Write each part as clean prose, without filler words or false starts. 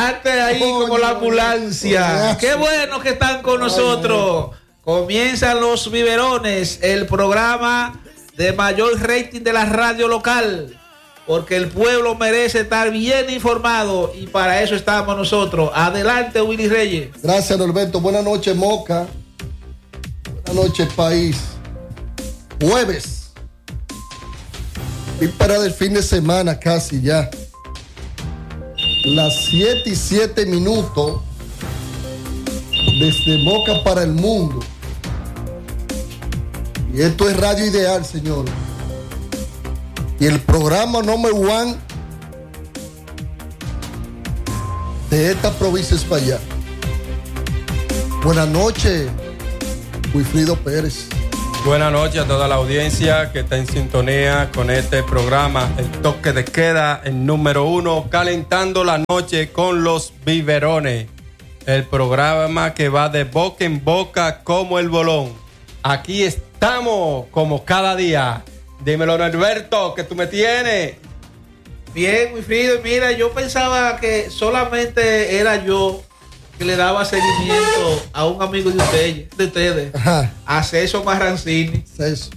Adelante ahí como la ambulancia. Qué bueno que están con nosotros. Comienzan los biberones, el programa de mayor rating de la radio local, porque el pueblo merece estar bien informado y para eso estamos nosotros. Adelante, Willy Reyes. Gracias, Norberto. Buenas noches, Moca. Buenas noches, país. Jueves. Víspera del fin de semana casi ya. Las 7:07 desde Moca para el mundo. Y esto es Radio Ideal, señores. Y el programa number one de esta provincia es para allá. Buenas noches, Wilfrido Pérez. Buenas noches a toda la audiencia que está en sintonía con este programa, el toque de queda, el número 1, calentando la noche con los biberones. El programa que va de boca en boca como el bolón. Aquí estamos como cada día. Dímelo, Norberto, que tú me tienes. Bien, Wilfrido, mira, yo pensaba que solamente era yo que le daba seguimiento a un amigo de ustedes, Ajá. a Celso Marrancini. Celso.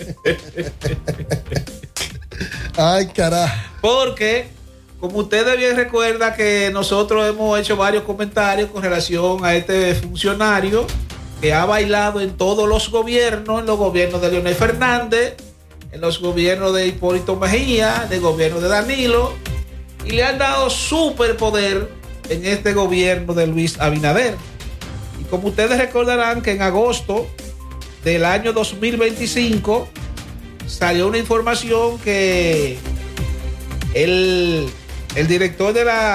Ay, carajo. Porque, como ustedes bien recuerdan que nosotros hemos hecho varios comentarios con relación a este funcionario que ha bailado en todos los gobiernos, en los gobiernos de Leonel Fernández, en los gobiernos de Hipólito Mejía, en el gobierno de Danilo, y le han dado superpoder en este gobierno de Luis Abinader. Y como ustedes recordarán que en agosto del año 2025 salió una información que el director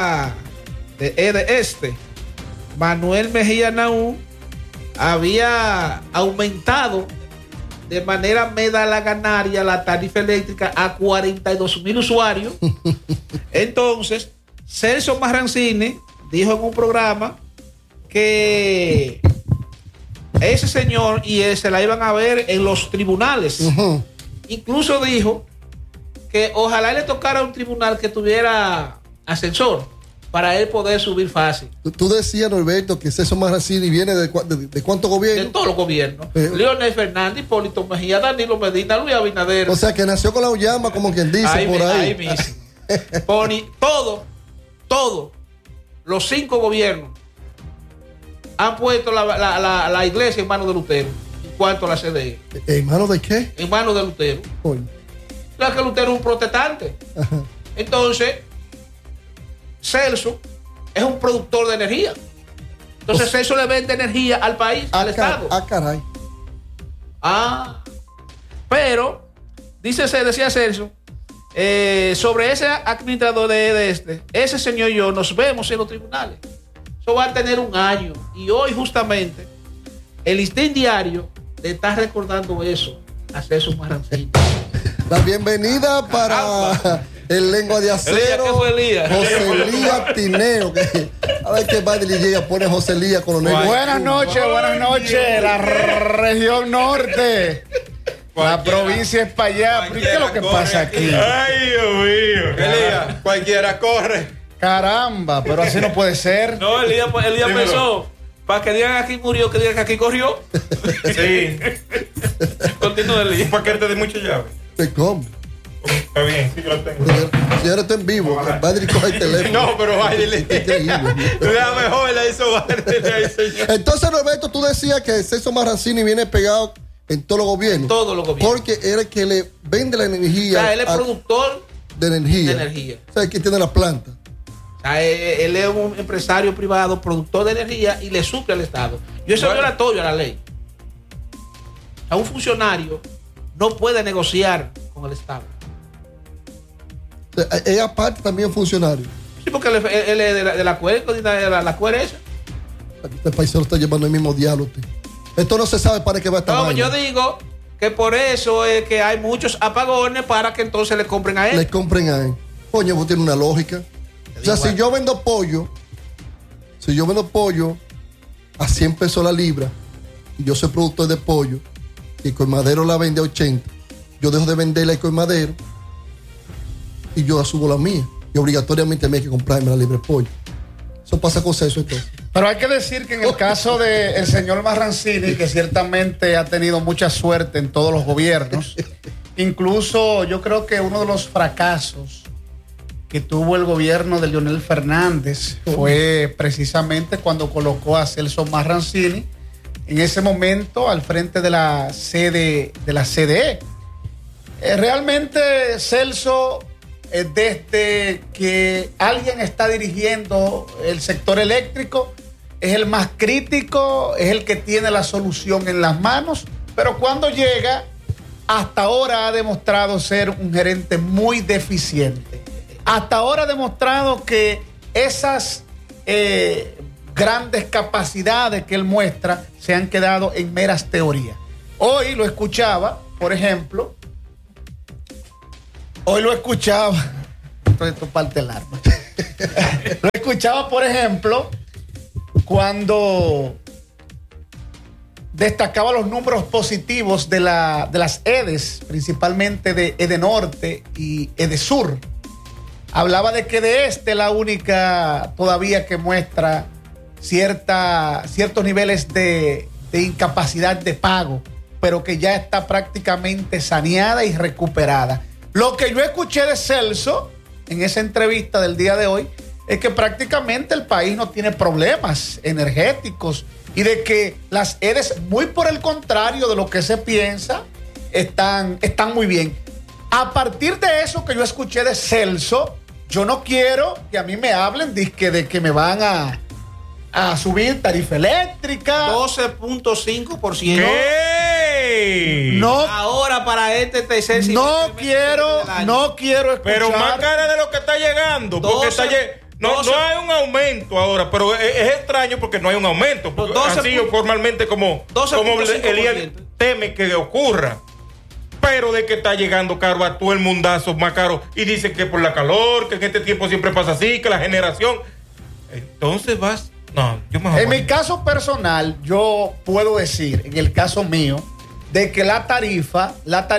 de Manuel Mejía Naú, había aumentado de manera medalaganaria la tarifa eléctrica a 42,000 usuarios. Entonces, Celso Marrancini dijo en un programa que ese señor y él se la iban a ver en los tribunales. Uh-huh. Incluso dijo que ojalá le tocara un tribunal que tuviera ascensor para él poder subir fácil. Tú decías, Norberto, que Celso Marrancini viene de cuántos gobiernos. De todos los gobiernos. Leonel Fernández, Hipólito Mejía, Danilo Medina, Luis Abinader. O sea, que nació con la llama, como quien dice, ahí mismo. Todos los 5 gobiernos han puesto la iglesia en manos de Lutero en cuanto a la CDE. ¿En manos de qué? En manos de Lutero. Claro que Lutero es un protestante. Ajá. Entonces, Celso es un productor de energía. Entonces, Celso le vende energía al país, al Estado. Caray. Pero, decía Celso, sobre ese administrador ese señor y yo nos vemos en los tribunales. Eso va a tener un año. Y hoy, justamente, el Listín Diario le está recordando eso a Celso Marrancini. La bienvenida para el Lengua de Acero. ¿Qué fue Elías? José Elías Tineo. A ver qué padre llega, pone José Elías Coronel. Buenas noches, la región norte. La provincia es para allá. ¿Qué es lo que pasa aquí? Ay, Dios mío. Elías, cualquiera corre. Caramba, pero así no puede ser. No, Elías pensó, para que digan aquí murió, que digan que aquí corrió. Sí. Continúa, Elías. Un paquete de muchas llaves. ¿Te come? Está bien, sí que lo tengo. Si ahora está en vivo, el padre coge el teléfono. No, pero váyale. Increíble. La mejor la hizo Bárbara ahí, señor. Entonces, Roberto, tú decías que Celso Marrancini viene pegado en todos los gobiernos. Todos los gobiernos. Porque era el que le vende la energía. O sea, él es productor de energía. O sea, el que tiene la planta. O sea, él es un empresario privado, productor de energía y le suple al Estado. Y eso es violatorio a la ley. O sea, un funcionario no puede negociar con el Estado. Es aparte también funcionario. Sí, porque él es de la cuerda, la cuerda esa. Este país se lo está llevando el mismo diálogo. Esto no se sabe para qué va a estar. No, yo digo que por eso es que hay muchos apagones para que entonces le compren a él. Le compren a él. Coño, pues tiene una lógica. O sea, si yo vendo pollo a 100 pesos la libra y yo soy productor de pollo y el colmadero la vende a 80, yo dejo de venderle al colmadero y yo subo la mía. Y obligatoriamente me hay que comprarme la libre pollo. Eso pasa con Celso entonces. Pero hay que decir que en el caso del señor Marrancini, que ciertamente ha tenido mucha suerte en todos los gobiernos, incluso yo creo que uno de los fracasos que tuvo el gobierno de Leonel Fernández fue precisamente cuando colocó a Celso Marrancini en ese momento al frente de la sede de la CDE. Realmente Celso, desde que alguien está dirigiendo el sector eléctrico, es el más crítico, es el que tiene la solución en las manos, pero cuando llega, hasta ahora ha demostrado ser un gerente muy deficiente. Hasta ahora ha demostrado que esas grandes capacidades que él muestra se han quedado en meras teorías. Hoy lo escuchaba, por ejemplo, esto parte el arma. Lo escuchaba, por ejemplo, cuando destacaba los números positivos de las EDES, principalmente de Edenorte y Edesur. Hablaba de que de es la única todavía que muestra ciertos niveles de incapacidad de pago, pero que ya está prácticamente saneada y recuperada. Lo que yo escuché de Celso en esa entrevista del día de hoy es que prácticamente el país no tiene problemas energéticos y de que las EDES, muy por el contrario de lo que se piensa, están muy bien. A partir de eso que yo escuché de Celso, yo no quiero que a mí me hablen de que me van a subir tarifa eléctrica. 12.5%. ¿Qué? No. Ahora para este tercer No quiero escuchar. Pero más cara de lo que está llegando. Porque 12, no hay un aumento ahora, pero es extraño porque no hay un aumento. Porque 12, así formalmente como Elías teme que ocurra. Pero de que está llegando caro a todo el mundazo más caro. Y dicen que por la calor, que en este tiempo siempre pasa así, que la generación. Entonces vas. No, yo mejor. En mi caso personal, yo puedo decir, en el caso mío, de que la tarifa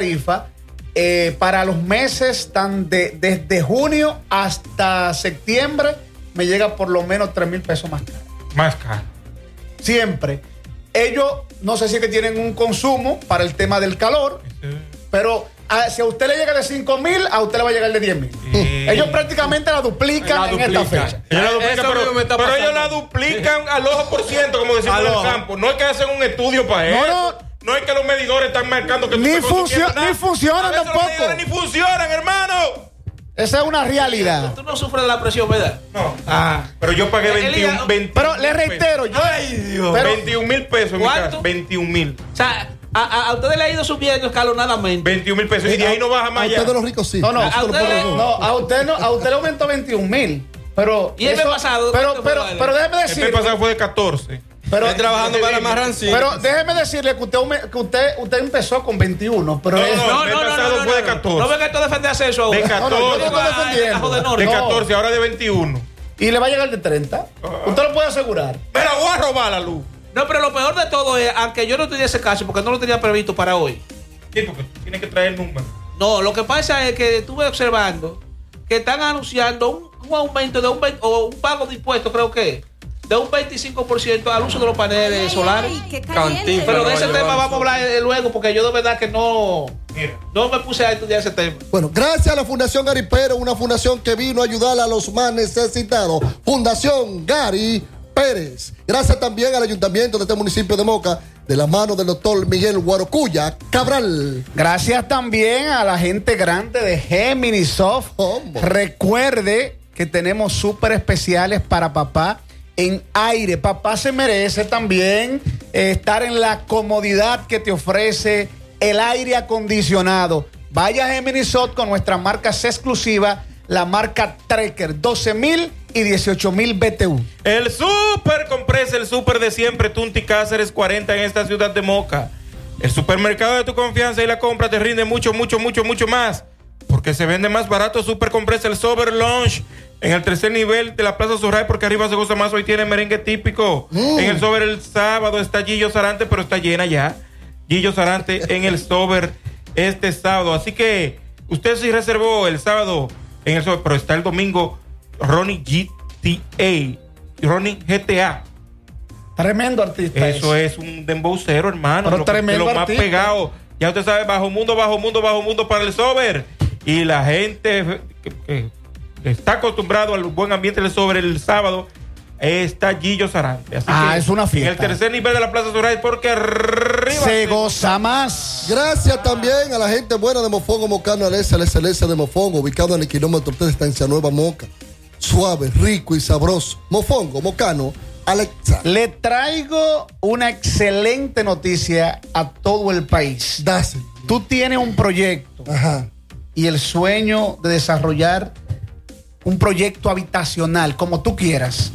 para los meses están desde junio hasta septiembre me llega por lo menos 3,000 pesos más caro. Más caro. Siempre. Ellos, no sé si es que tienen un consumo para el tema del calor, pero si a usted le llega de 5,000, a usted le va a llegar de 10,000. Ellos prácticamente la duplican en esta fecha. Ellos la duplican, pero ellos la duplican al ojo por ciento, como decimos en el campo. No es que hacen un estudio para eso. No es que los medidores están marcando que ni funcionan tampoco. Los medidores ni funcionan, hermano. Esa es una realidad. Tú no sufres de la presión, ¿verdad? No. Pero yo pagué 21. Pero le reitero, Ay, Dios. 21,000 pesos en mi casa. 21,000. O sea, a ustedes le ha ido subiendo escalonadamente. 21,000 pesos. Y de ahí no baja más allá. A ustedes los ricos sí. A usted le aumentó 21,000. Pero. ¿Y el mes pasado? Pero déjeme decir. El mes pasado fue de 14. Pero estoy trabajando para Marrancini. Pero déjeme decirle que usted empezó con 21. Pero el mes pasado fue de 14. No venga a defender a Celso. De 14. Yo no estoy defendiendo. De 14, ahora de 21. Y le va a llegar de 30. Usted lo puede asegurar. Me la voy a robar la luz. No, pero lo peor de todo es, aunque yo no tenía ese caso, porque no lo tenía previsto para hoy. Sí, porque tienes que traer el número. No, lo que pasa es que estuve observando que están anunciando un aumento de un pago de impuestos, creo que de un 25% al uso de los paneles solares. Pero de ese tema vamos a hablar luego, porque yo de verdad que no me puse a estudiar ese tema. Bueno, gracias a la Fundación Gary Pérez, una fundación que vino a ayudar a los más necesitados. Fundación Gary Pérez. Gracias también al ayuntamiento de este municipio de Moca, de la mano del doctor Miguel Guarocuya Cabral. Gracias también a la gente grande de Gemini Soft. Recuerde que tenemos súper especiales para papá en aire. Papá se merece también estar en la comodidad que te ofrece el aire acondicionado. Vaya a Gemini Soft con nuestras marcas exclusivas, la marca Trekker 12,000 y 18,000 BTU. El Super Compresa, el super de siempre, Tunti Cáceres 40 en esta ciudad de Moca. El supermercado de tu confianza y la compra te rinde mucho más. Porque se vende más barato Super Compresa, el Sober Lounge en el tercer nivel de la Plaza Surray, porque arriba se goza más. Hoy tiene merengue típico. En el Sober el sábado está Gillo Sarante, pero está llena ya. Gillo Sarante en el Sober este sábado. Así que usted sí reservó el sábado en el Sober, pero está el domingo Ronnie GTA. Ronnie GTA. Tremendo artista. Eso es un dembowcero, hermano. Pero tremendo lo más artista. pegado. Ya usted sabe, bajo mundo para el sober. Y la gente que está acostumbrado al buen ambiente del sober el sábado está Gillo Sarante. Así que es una fiesta. En el tercer nivel de la Plaza Suray, porque arriba se goza más. Gracias también a la gente buena de Mofongo Mocano, la excelencia de Mofongo, ubicado en el kilómetro 3 de Estancia Nueva Moca. Suave, rico y sabroso. Mofongo Mocano, Alexa. Le traigo una excelente noticia a todo el país. Dáselo. Tú tienes un proyecto Ajá. y el sueño de desarrollar un proyecto habitacional, como tú quieras,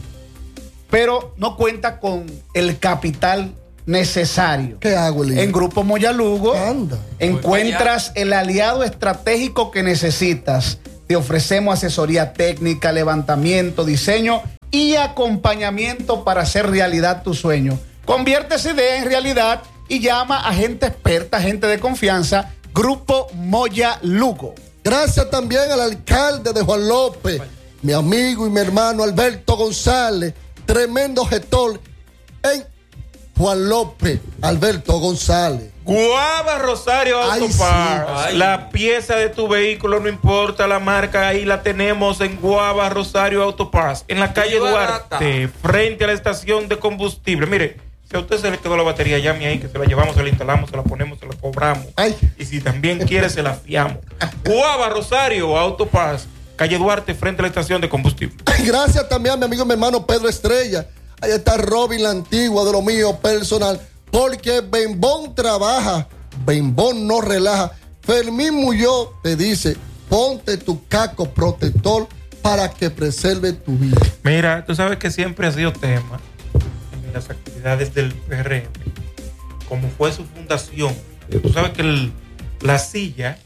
pero no cuenta con el capital necesario. ¿Qué hago, Elías? En Grupo Moyalugo Anda. encuentras el aliado estratégico que necesitas. Te ofrecemos asesoría técnica, levantamiento, diseño y acompañamiento para hacer realidad tu sueño. Convierte esa idea en realidad y llama a gente experta, gente de confianza, Grupo Moyalugo. Gracias también al alcalde de Juan López, mi amigo y mi hermano Alberto González, tremendo gestor en Juan López, Alberto González. Guava Rosario Ay, Autoparts. sí. La pieza de tu vehículo, no importa la marca, ahí la tenemos en Guava Rosario Autoparts, en la calle Duarte, frente a la estación de combustible. Mire, si a usted se le quedó la batería, llame ahí que se la llevamos, se la instalamos, se la ponemos, se la cobramos. Ay. Y si también quiere, se la fiamos. Guava Rosario Autoparts, calle Duarte, frente a la estación de combustible. Gracias también a mi amigo y mi hermano Pedro Estrella. Ahí está Robin la Antigua, de lo mío personal. Porque Bembón trabaja, Bembón no relaja. Fermín Muñoz te dice, ponte tu casco protector para que preserve tu vida. Mira, tú sabes que siempre ha sido tema en las actividades del PRM, como fue su fundación. Tú sabes que la silla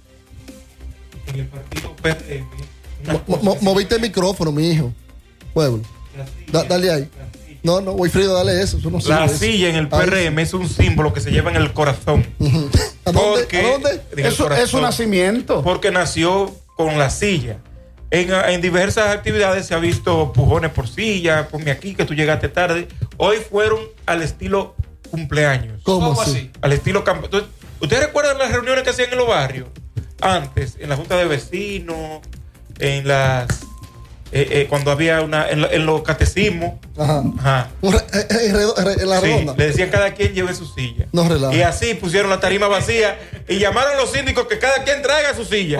en el partido PRM. Moviste el micrófono, mi hijo. Pueblo. Dale ahí. No, Wilfrido, dale eso. Eso no sirve La eso. silla en el Ahí PRM es un símbolo que se lleva en el corazón. ¿A dónde? ¿A dónde? En el Eso es corazón. un nacimiento. Porque nació con la silla. En diversas actividades se ha visto pujones por silla, ponme aquí que tú llegaste tarde. Hoy fueron al estilo cumpleaños. ¿Cómo así? Al estilo campo. ¿Ustedes recuerdan las reuniones que hacían en los barrios? Antes, en la junta de vecinos, en las cuando había en los catecismos. Ajá. Ajá. En la Sí, ronda. le decían cada quien lleve su silla. No relaja. Y así pusieron la tarima vacía y llamaron a los síndicos que cada quien traiga su silla.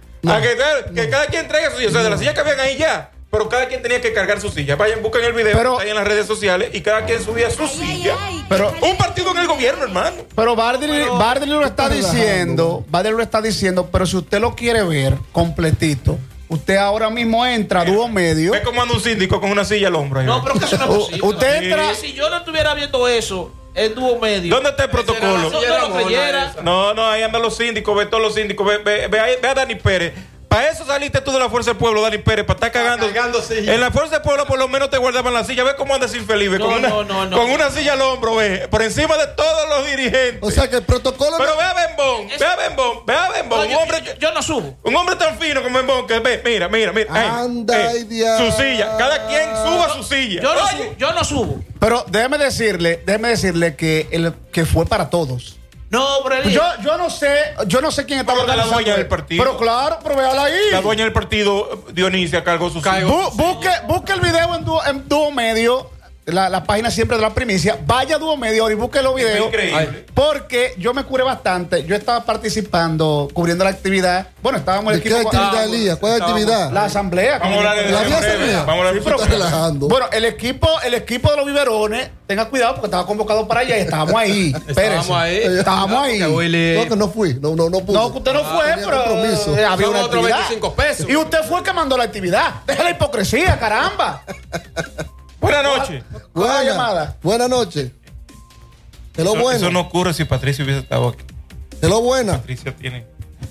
Que cada quien traiga su silla. O sea, de las sillas que habían ahí ya. Pero cada quien tenía que cargar su silla. Vayan, busquen el video Pero- que está ahí en las redes sociales y cada quien subía su silla. Pero- Un partido en el gobierno, hermano. Pero Bardi lo está diciendo, pero si usted lo quiere ver completito, usted ahora mismo entra a Dúo Medio. Ve cómo anda un síndico con una silla al hombro. Ahí, No, pero que eso no es posible. Usted entra. Si yo no estuviera viendo eso en Dúo Medio. ¿Dónde está el protocolo? No lo creyera. No, ahí andan los síndicos, ve todos los síndicos. Ve a Dani Pérez. Para eso saliste tú de la Fuerza del Pueblo, Dani Pérez, para estar cagando. En la Fuerza del Pueblo por lo menos te guardaban la silla. Ve cómo andas infeliz, No, no. con una silla al hombro, ve, por encima de todos los dirigentes. O sea que el protocolo. Pero ve a Bembón, ve a Bembón. No, Un hombre, yo no subo. un hombre tan fino como Bembón que ve, mira. Anda, ay, diablo. Su silla, cada quien suba su silla. Yo no Oye, subo. Yo no subo. Pero déjeme decirle que fue para todos. No, pero Yo no sé quién estaba Pero la organizando. dueña del partido. Pero claro, pero véala ahí. la dueña del partido, Dionisia, cargó su silla. Busque el video en Dúo Medio, la página siempre de la primicia. Vaya a Dúo Medio y busque los videos. Increíble. Porque yo me curé bastante. Yo estaba participando, cubriendo la actividad. Bueno, estábamos el ¿De qué equipo. actividad, Elías? ¿Cuál actividad? La asamblea. Vamos a hablar de ¿La eso en vía breve. asamblea? Vamos a hablar Sí, de pero eso está en breve. relajando. Bueno, el equipo de los biberones, tenga cuidado porque estaba convocado para allá y estábamos ahí. Espérese. Estábamos ahí. No, que no fui. No pude. No, que usted no fue, tenía pero compromiso. había Son una otros actividad. 25 pesos. Y usted fue el que mandó la actividad. Deja la hipocresía, caramba. Buenas noches. ¿Cuál es la llamada? Buenas noches. Hello, Eso buena. no ocurre si Patricio hubiese estado aquí. Hello, buena. Patricio viene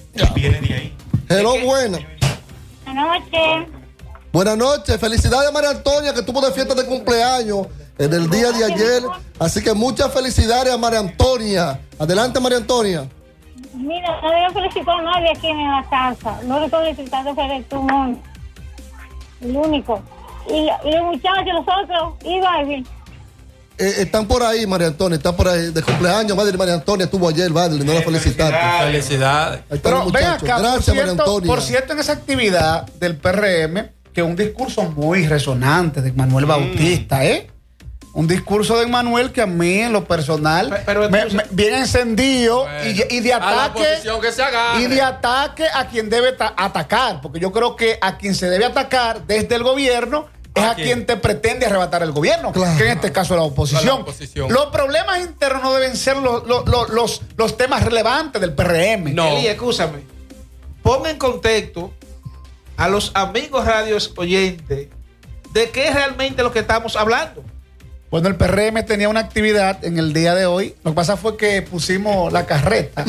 de ahí. Hello, buena. Buenas noches. Buenas noches. Felicidades a María Antonia, que tuvo de fiesta de cumpleaños en el día de ayer. Así que muchas felicidades a María Antonia. Adelante, María Antonia. Mira, no debo felicitar a nadie aquí en la casa. Lo único felicitado fue el tumor. El único. y los muchachos, nosotros, y Barbie. Están por ahí, María Antonia, están por ahí de cumpleaños. Madre María Antonia estuvo ayer, Badly, no la felicitaste. Felicidades. Ahí están Pero los ven muchachos. acá, Gracias, María Antonia. por cierto, en esa actividad del PRM, que un discurso muy resonante de Manuel Bautista, un discurso de Manuel que a mí en lo personal Pero me viene encendido y de A la ataque oposición que se agarre. y de ataque a quien debe atacar, porque yo creo que a quien se debe atacar desde el gobierno es a quien te pretende arrebatar el gobierno, Claro. que en este caso es la oposición. La oposición. Los problemas internos no deben ser los temas relevantes del PRM. No. Eli, escúchame. Pon en contexto a los amigos radios oyentes de qué es realmente lo que estamos hablando. Bueno, el PRM tenía una actividad en el día de hoy. Lo que pasa fue que pusimos la carreta.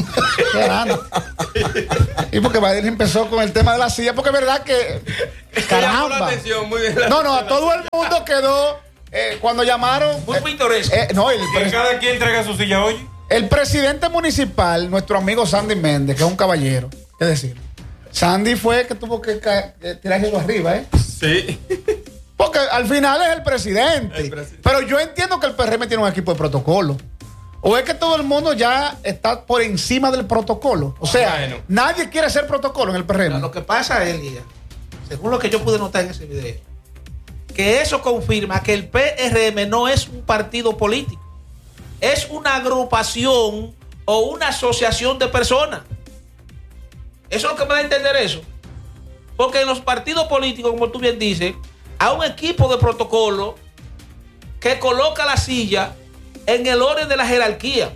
Y porque Badil empezó con el tema de la silla, porque es verdad que. Llamó la Caramba. atención, muy bien. No, a todo el mundo quedó. Cuando llamaron. Muy pintoresco. No, Que cada quien traiga su silla hoy. el presidente municipal, nuestro amigo Sandy Méndez, que es un caballero, es decir, Sandy fue que tuvo que tirarse arriba, Sí. Porque al final es el presidente. Pero yo entiendo que el PRM tiene un equipo de protocolo. O es que todo el mundo ya está por encima del protocolo. O sea, Bueno. nadie quiere hacer protocolo en el PRM. Lo que pasa, Elia, según lo que yo pude notar en ese video, que eso confirma que el PRM no es un partido político, es una agrupación o una asociación de personas. Eso es lo que me da a entender eso. Porque en los partidos políticos, como tú bien dices, hay un equipo de protocolo que coloca la silla en el orden de la jerarquía.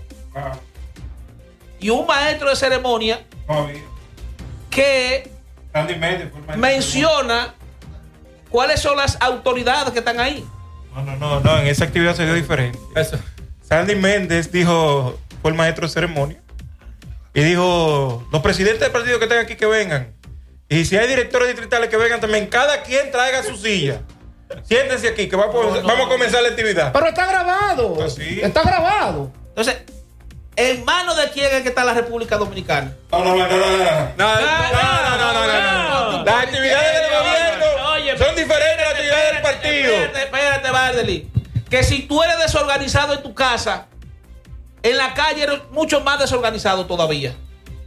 Y un maestro de ceremonia que menciona cuáles son las autoridades que están ahí. No, en esa actividad se dio diferente. Eso. Sandy Méndez dijo, fue el maestro de ceremonia, y dijo, los presidentes del partido que están aquí que vengan. Y si hay directores distritales que vengan también, cada quien traiga su silla. Siéntense aquí, que vamos a comenzar la actividad. Pero está grabado. Pues sí. Está grabado. Entonces, ¿en manos de quién es que está la República Dominicana? No. No. Las actividades del gobierno son diferentes a las actividades del partido. Espérate, Bardely. Que si tú eres desorganizado en tu casa, en la calle eres mucho más desorganizado todavía.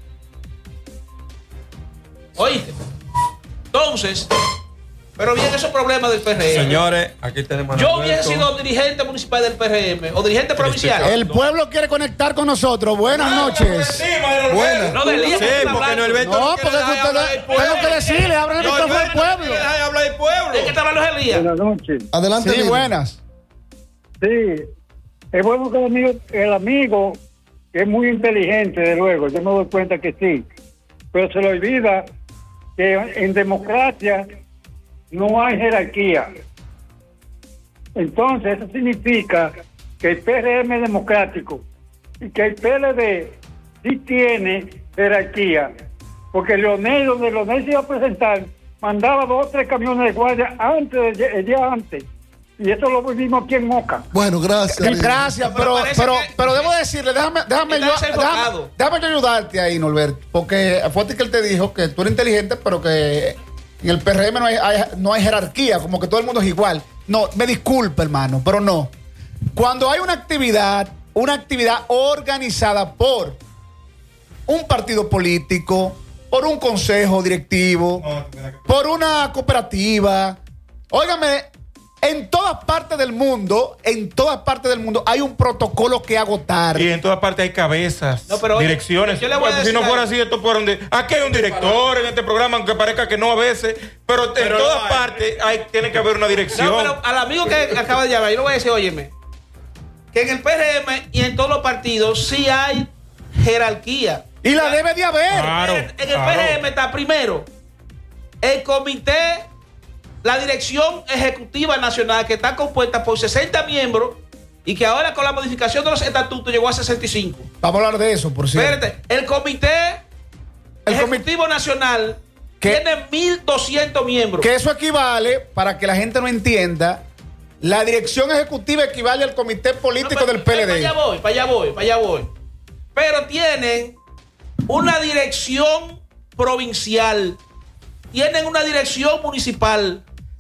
Oíste. Entonces, pero bien, esos problemas del PRM. Señores, aquí tenemos a Yo Alberto. hubiese sido dirigente municipal del PRM o dirigente provincial. El pueblo quiere conectar con nosotros. Buenas noches. Buenas. No, del día Sí, que está porque hablando. Norberto No, quiere porque dejar hablar ustedes del pueblo. tengo que decirle, abran el micrófono al pueblo. Deja de hablar del pueblo. ¿De qué está hablando Elías? Buenas noches. Adelante, Sí, Lili. buenas. Sí, es bueno que el amigo es muy inteligente, de luego, yo me doy cuenta que sí, pero se le olvida que en democracia no hay jerarquía. Entonces, eso significa que el PRM es democrático y que el PLD sí tiene jerarquía, porque donde Leonel se iba a presentar, mandaba 2 o 3 camiones de guardia el día antes. Y eso lo vimos aquí en Moca. Bueno, gracias. Lili. Gracias, Pero parece que- pero debo decirle, déjame Estás enfocado. yo ayudarte ahí, Norberto, porque fue a ti que él te dijo que tú eres inteligente, pero que en el PRM no hay jerarquía, como que todo el mundo es igual. No, me disculpe, hermano, pero no. Cuando hay una actividad organizada por un partido político, por un consejo directivo, por una cooperativa, óigame, en todas partes del mundo hay un protocolo que agotar. Y en todas partes hay cabezas, No, pero oye, direcciones. yo le voy a Si decir no fuera algo. así, esto por donde. Aquí hay un director en este programa, aunque parezca que no a veces, pero en Pero todas no hay. partes tiene que haber una dirección. No, pero al amigo que acaba de llamar, yo le voy a decir, óyeme, que en el PRM y en todos los partidos sí hay jerarquía. Y la debe de haber. Claro, En el claro. PRM está primero el comité, la dirección ejecutiva nacional, que está compuesta por 60 miembros y que ahora con la modificación de los estatutos llegó a 65. Vamos a hablar de eso, por cierto. Espérate, el comité ejecutivo nacional ¿Qué? tiene 1.200 miembros. Que eso equivale, para que la gente no entienda, la dirección ejecutiva equivale al comité político del PLD. Para allá voy. Pero tienen una dirección provincial, tienen una dirección municipal,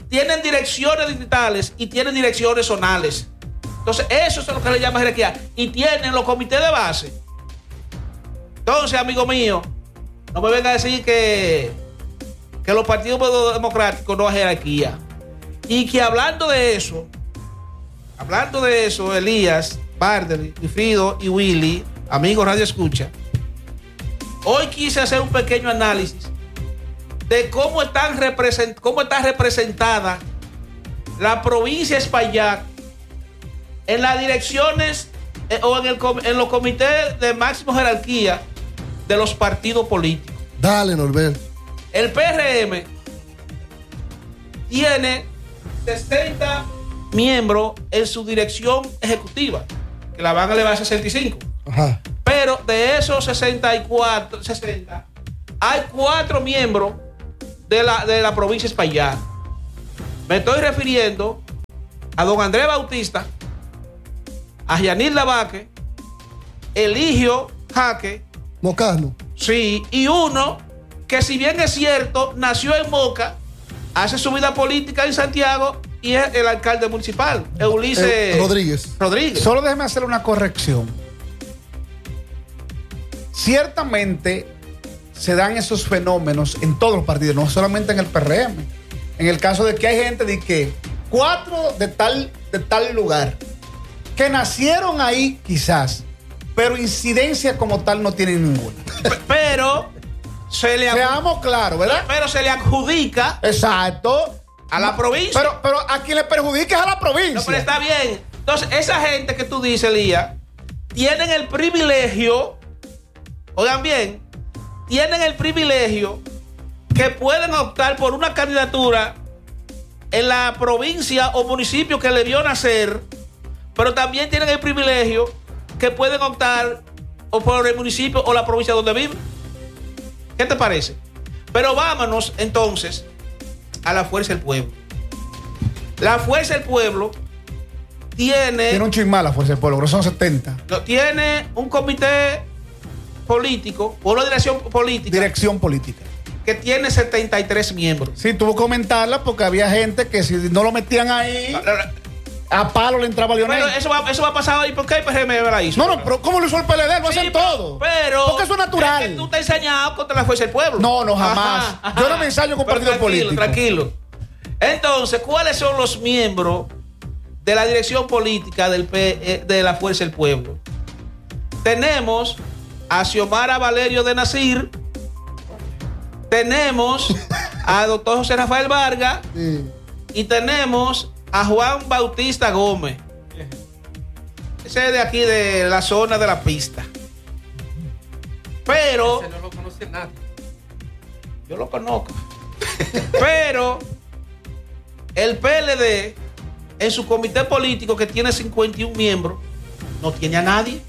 tienen direcciones distritales y tienen direcciones zonales. Entonces, eso es lo que le llama jerarquía. Y tienen los comités de base. Entonces, amigo mío, no me venga a decir que los partidos democráticos no hay jerarquía. Y que hablando de eso, Elías, Barder, Frido y Willy, amigos Radio Escucha, hoy quise hacer un pequeño análisis de cómo está representada la provincia de Espaillat en las direcciones o en los comités de máxima jerarquía de los partidos políticos. Dale, Norbert. El PRM tiene 60 miembros en su dirección ejecutiva, que la van a elevar a 65. Ajá. Pero de esos 60, hay 4 miembros de la provincia de Espaillat. Me estoy refiriendo a don Andrés Bautista, a Yanil Lavaque, Eligio Jaque, Mocano. sí, y uno que, si bien es cierto, nació en Moca, hace su vida política en Santiago y es el alcalde municipal, Ulises Rodríguez. Solo déjeme hacer una corrección. Ciertamente se dan esos fenómenos en todos los partidos, no solamente en el PRM. En el caso de que hay gente de que 4 de tal lugar que nacieron ahí quizás, pero incidencia como tal no tienen ninguna. Pero seamos claros, ¿verdad? Pero se le adjudica, exacto, a la provincia. Pero a quien le perjudica es a la provincia. No, pero está bien. Entonces, esa gente que tú dices, Elías, tienen el privilegio, oigan bien, tienen el privilegio que pueden optar por una candidatura en la provincia o municipio que le vio nacer, pero también tienen el privilegio que pueden optar o por el municipio o la provincia donde viven. ¿Qué te parece? Pero vámonos entonces a la Fuerza del Pueblo. La Fuerza del Pueblo tiene un chismal la Fuerza del Pueblo, pero son 70. No, tiene un comité político, o una dirección política, que tiene 73 miembros. Sí, tuvo que comentarla porque había gente que si no lo metían ahí, a palo le entraba Lionel. Pero eso va a pasar hoy. ¿Por qué el PRM la hizo? No, pero ¿cómo lo hizo el PLD? Lo hacen todo. Pero porque eso es natural. Es que tú te has ensañado contra la Fuerza del Pueblo. No, jamás. Ajá. Yo no me ensayo con partidos políticos. Tranquilo. Entonces, ¿cuáles son los miembros de la dirección política de la Fuerza del Pueblo? Tenemos a Xiomara Valerio de Nasir. Tenemos a doctor José Rafael Vargas. Sí. Y tenemos a Juan Bautista Gómez. Ese es de aquí, de la zona de la pista. Pero ese no lo conoce nadie. yo lo conozco. Pero el PLD, en su comité político, que tiene 51 miembros, no tiene a nadie.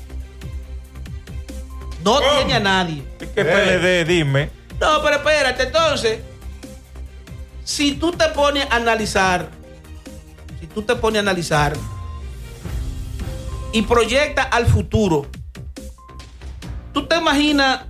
No tiene a nadie. ¿Qué PLD? Dime. No, pero espérate, entonces, si tú te pones a analizar y proyectas al futuro, tú te imaginas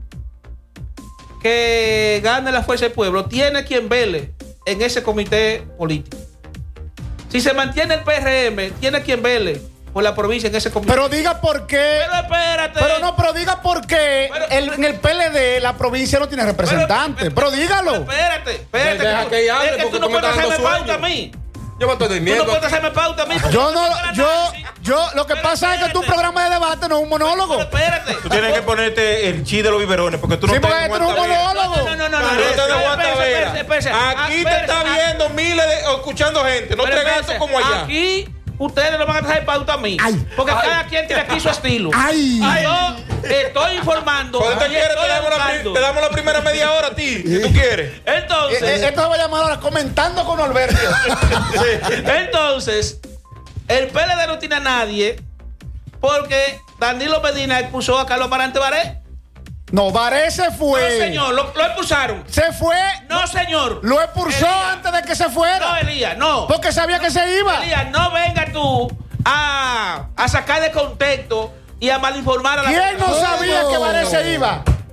que gane la Fuerza del Pueblo, tiene quien vele en ese comité político. Si se mantiene el PRM, tiene quien vele por la provincia en ese comité. Pero diga por qué. Pero espérate. Pero diga por qué en el PLD la provincia no tiene representante. Pero dígalo. Espérate. Deja que hable, Es que tú porque no tú me puedes estás hacerme dando pauta a sueño. mí. Yo me estoy Tú durmiendo. no puedes hacerme pauta a mí. Lo que pasa es que tu programa de debate no es un monólogo. Pero espérate. Tú tienes que ponerte el chi de los biberones porque tú no Sí, porque te esto no es un aguantas bien. monólogo. No. Pero no te aguantas vera. Espérese. Aquí te está viendo miles de escuchando gente. No te gastos como allá. Aquí ustedes no van a hacer pauta a mí. Porque cada quien tiene aquí su estilo. Yo estoy informando. Cuando te y quieres, estoy educando. te damos la primera media hora a ti, si tú quieres. Entonces, Esto se va a llamar ahora Comentando con Alberto. entonces, el PLD no tiene a nadie porque Danilo Medina expulsó a Carlos Marante Baré. No, Baré se fue. No, señor, lo expulsaron. Se fue. No, señor. Lo expulsó Elías. antes de que se fuera. No, Elías, no. Porque sabía que se iba. Elías, no venga tú a sacar de contexto y a malinformar a la ¿Quién no población. sabía que Baré se iba?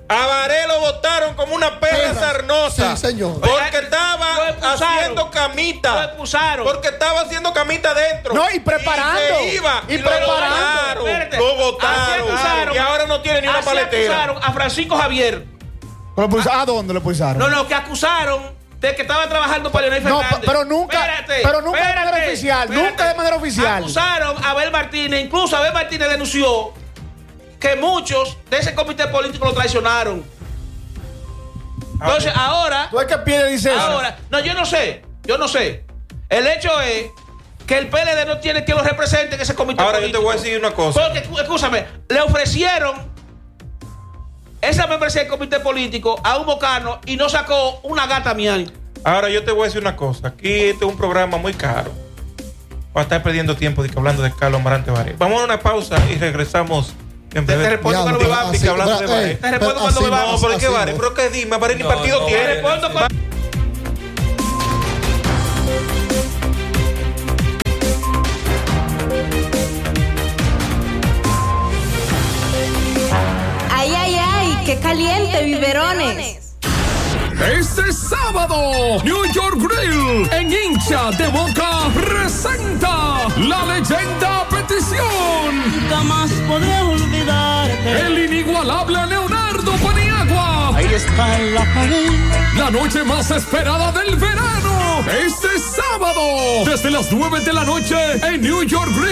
A Baré lo votaron como una perra sarnosa. Sí, señor. Porque estaba haciendo camita. Lo expulsaron. Porque estaba haciendo camita adentro. No, y preparando. Y se iba. Y lo preparando. votaron. Espérate. Lo votaron. Así acusaron. Y ahora no tiene ni una Así paletera. acusaron a Francisco Javier. ¿A dónde lo pulsaron? No, que acusaron de que estaba trabajando para Leonel No, Fernández. pero nunca de manera oficial. Nunca de manera oficial. Acusaron a Abel Martínez. Incluso Abel Martínez denunció que muchos de ese comité político lo traicionaron. Entonces, ahora. ¿Tú es que Pierre dice eso? Ahora, no, yo no sé. El hecho es que el PLD no tiene quien lo represente en ese comité Ahora político. yo te voy a decir una cosa. Porque, escúchame, le ofrecieron esa membresía del comité político a un bocano y no sacó una gata miel. Ahora yo te voy a decir una cosa. Aquí este es un programa muy caro. Va a estar perdiendo tiempo hablando de Carlos Amarante Baré. Vamos a una pausa y regresamos. En Te breve. respondo cuando me va. así, hablando de Baré. Te respondo cuando me va. No, pero ¿qué así Baré? no. Pero que dime, Baré ni partido no, tiene. Baré. Respondo cuando. Ay, ay, ay, qué caliente, biberones. Este sábado, New York Grill en Hincha de Boca presenta la leyenda Petición. Nunca más podré olvidarte. El inigualable Leonardo Paniagua. Ahí está en la pared. La noche más esperada del verano. Este sábado, desde las 9 de la noche en New York Grill.